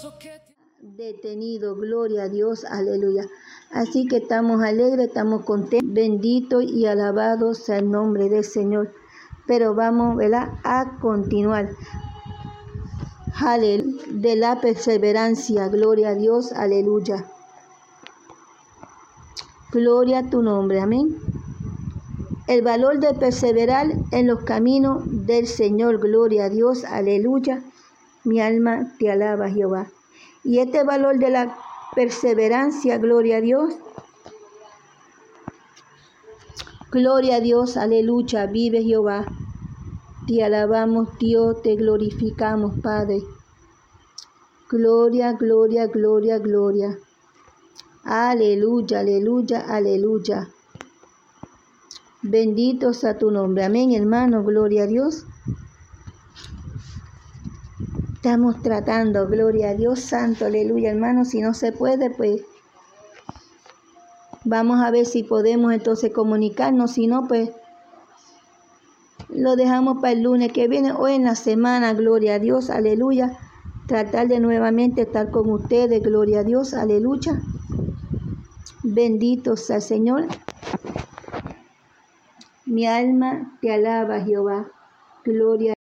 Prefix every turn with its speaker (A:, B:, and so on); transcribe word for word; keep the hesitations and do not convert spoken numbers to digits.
A: detenido, gloria a Dios, aleluya. Así que estamos alegres, estamos contentos, bendito y alabado sea el nombre del Señor. Pero vamos, ¿verdad?, a continuar. Aleluya, de la perseverancia, gloria a Dios, aleluya. Gloria a tu nombre, amén. El valor de perseverar en los caminos del Señor, gloria a Dios, aleluya. Mi alma te alaba, Jehová. Y este valor de la perseverancia, gloria a Dios. Gloria a Dios, aleluya, vive Jehová. Te alabamos, Dios, te glorificamos, Padre. Gloria, gloria, gloria, gloria. Aleluya, aleluya, aleluya. Bendito sea tu nombre. Amén, hermano, gloria a Dios. Estamos tratando, gloria a Dios santo, aleluya, hermano. Si no se puede, pues vamos a ver si podemos entonces comunicarnos. Si no, pues lo dejamos para el lunes que viene. Hoy en la semana, gloria a Dios, aleluya. Tratar de nuevamente estar con ustedes, gloria a Dios, aleluya. Bendito sea el Señor. Mi alma te alaba, Jehová. Gloria